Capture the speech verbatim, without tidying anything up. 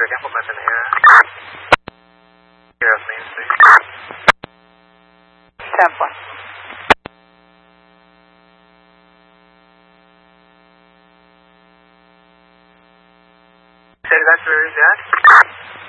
pegang pembahasannya. Kira Main Street. Siapa? Say that, where is that?